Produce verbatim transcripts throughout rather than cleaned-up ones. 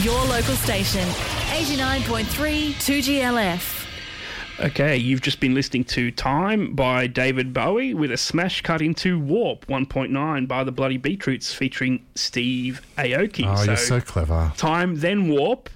Your local station, eighty-nine point three two G L F. Okay, you've just been listening to Time by David Bowie with a smash cut into Warp one point nine by the Bloody Beetroots featuring Steve Aoki. Oh, so, you're so clever. Time, then Warp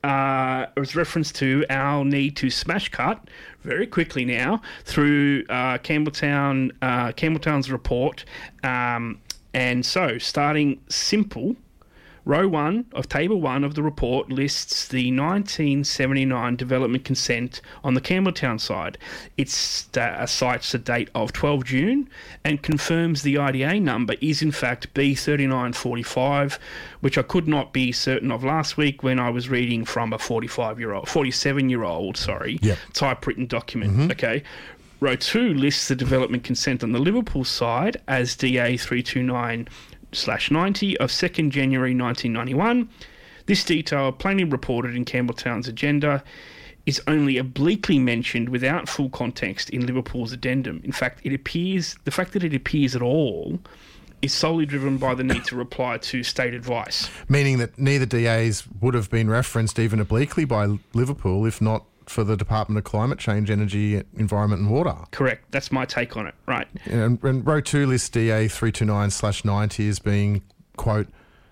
uh, was reference to our need to smash cut very quickly now through uh, Campbelltown, uh, Campbelltown's report. Um, and so, starting simple, row one of table one of the report lists the nineteen seventy-nine development consent on the Campbelltown side. It st- cites the date of twelve June and confirms the I D A number is in fact B thirty-nine forty-five, which I could not be certain of last week when I was reading from a forty-five-year-old, forty-seven-year-old, sorry, yep. typewritten document. Mm-hmm. Okay. Row two lists the development consent on the Liverpool side as D A three twenty-nine slash ninety of second January nineteen ninety-one. This detail, plainly reported in Campbelltown's agenda, is only obliquely mentioned without full context in Liverpool's addendum. In fact, it appears the fact that it appears at all is solely driven by the need to reply to state advice. Meaning that neither D As would have been referenced even obliquely by Liverpool if not for the Department of Climate Change, Energy, Environment and Water. Correct. That's my take on it. Right. And, and row two lists D A three twenty-nine slash ninety as being, quote,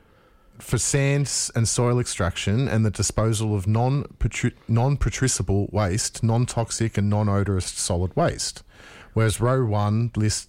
for sand and soil extraction and the disposal of non-protru- non-putrescible waste, non-toxic and non-odorous solid waste. Whereas row one lists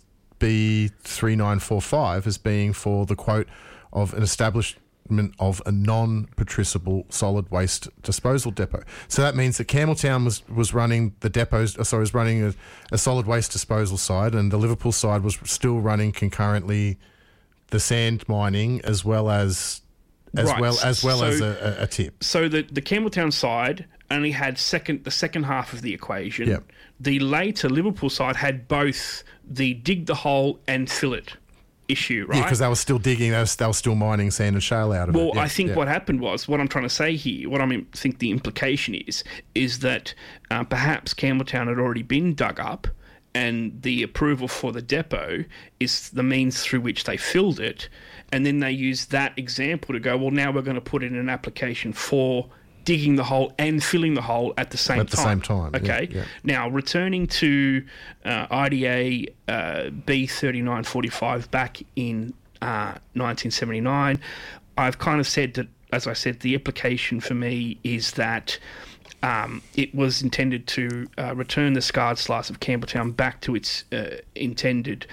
B thirty-nine forty-five as being for the, quote, of an established of a non-putrescible solid waste disposal depot. So that means that Campbelltown was, was running the depots, sorry, was running a, a solid waste disposal side, and the Liverpool side was still running concurrently the sand mining as well as as right. well as well so, as a, a tip. So the the Campbelltown side only had second the second half of the equation. Yep. The later Liverpool side had both the dig the hole and fill it issue, right? Yeah, because they were still digging, they were, they were still mining sand and shale out of well, it. Well, yeah, I think yeah. what happened was, what I'm trying to say here, what I think the implication is, is that uh, perhaps Campbelltown had already been dug up and the approval for the depot is the means through which they filled it, and then they used that example to go, well, now we're going to put in an application for digging the hole and filling the hole at the same time. At the same time, okay. Yeah, yeah. Now, returning to uh, I D A uh, B thirty-nine forty-five back in uh, nineteen seventy-nine, I've kind of said that, as I said, the application for me is that um, it was intended to uh, return the scarred slice of Campbelltown back to its uh, intended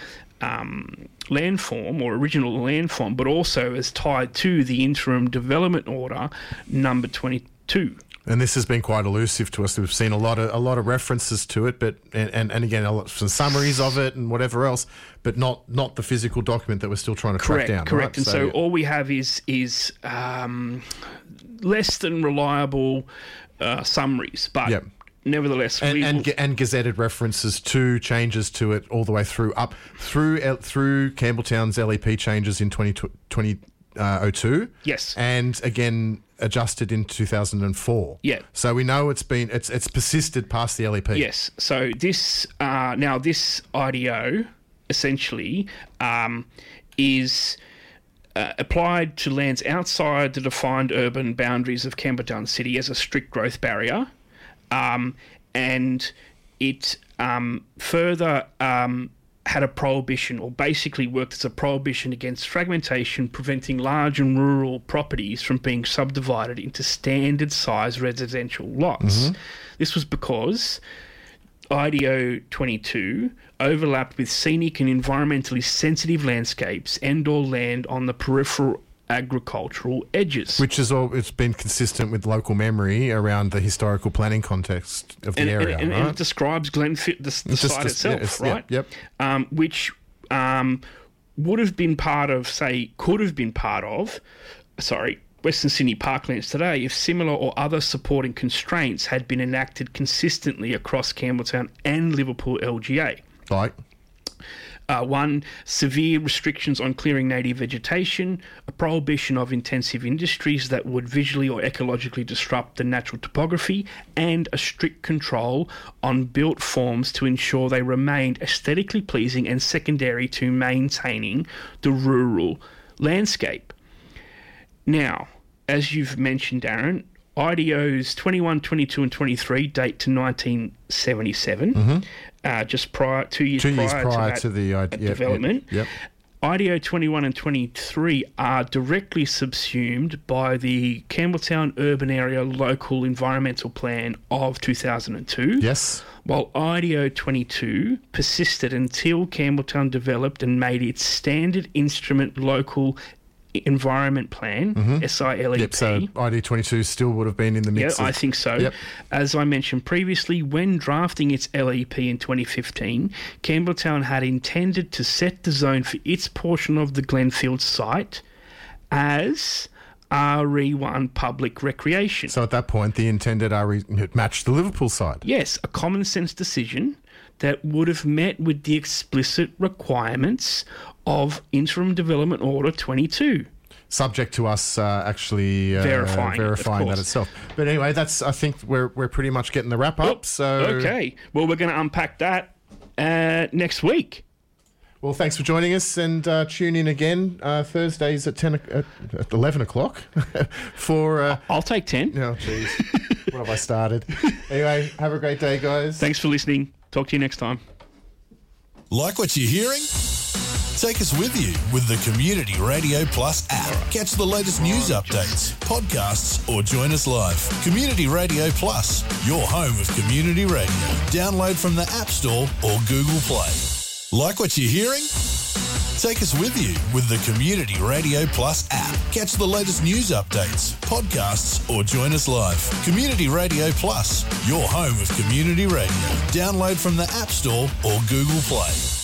Um, landform or original landform, but also as tied to the interim development order number twenty-two. And this has been quite elusive to us. We've seen a lot of a lot of references to it, but and, and, and again, a lot, some summaries of it and whatever else, but not not the physical document that we're still trying to correct, track down. Correct, right? And so, so yeah. all we have is is um, less than reliable uh, summaries, but. Yep. Nevertheless, and we and, will... and gazetted references to changes to it all the way through up through through Campbelltown's L E P changes in twenty oh two. Yes, and again adjusted in two thousand four. Yeah. So we know it's been it's it's persisted past the L E P. Yes. So this uh, now this I D O essentially um, is. Uh, applied to lands outside the defined urban boundaries of Campbelltown City as a strict growth barrier, um, and it um, further um, had a prohibition, or basically worked as a prohibition against fragmentation, preventing large and rural properties from being subdivided into standard-sized residential lots. Mm-hmm. This was because I D O twenty-two overlapped with scenic and environmentally sensitive landscapes and or land on the peripheral agricultural edges. Which is all, it's been consistent with local memory around the historical planning context of the and, area. And, and, right? and it describes Glenfield, the, the just, site just, itself, yeah, right? Yep. Um, which um, would have been part of, say, could have been part of, sorry, Western Sydney parklands today if similar or other supporting constraints had been enacted consistently across Campbelltown and Liverpool L G A. Like? Uh, one, severe restrictions on clearing native vegetation, a prohibition of intensive industries that would visually or ecologically disrupt the natural topography, and a strict control on built forms to ensure they remained aesthetically pleasing and secondary to maintaining the rural landscape. Now, as you've mentioned, Darren, I D Os twenty-one, twenty-two and twenty-three date to nineteen seventy-seven, mm-hmm. uh, just prior, two years, two prior, years prior to, to, that, the uh, that yep, development. Yep, yep. I D O twenty-one and twenty-three are directly subsumed by the Campbelltown Urban Area Local Environmental Plan of two thousand two. Yes. While I D O twenty-two persisted until Campbelltown developed and made its standard instrument local environment plan, mm-hmm. S I L E P. Yep, so I D twenty-two still would have been in the mix. Yeah, of, I think so. Yep. As I mentioned previously, when drafting its L E P in twenty fifteen, Campbelltown had intended to set the zone for its portion of the Glenfield site as R E one public recreation. So at that point, the intended R E it matched the Liverpool site. Yes, a common sense decision that would have met with the explicit requirements of Interim Development Order twenty-two. Subject to us uh, actually uh, verifying, verifying that itself. But anyway, that's I think we're we're pretty much getting the wrap up. Oh, so okay, well we're going to unpack that uh, next week. Well, thanks for joining us, and uh, tune in again uh, Thursdays at ten at, at eleven o'clock for. Uh, I'll take ten. Oh, jeez, what have I started? Anyway, have a great day, guys. Thanks for listening. Talk to you next time. Like what you're hearing? Take us with you with the Community Radio Plus app. Catch the latest news updates, podcasts, or join us live. Community Radio Plus, your home of community radio. Download from the App Store or Google Play. Like what you're hearing? Take us with you with the Community Radio Plus app. Catch the latest news updates, podcasts, or join us live. Community Radio Plus, your home of community radio. Download from the App Store or Google Play.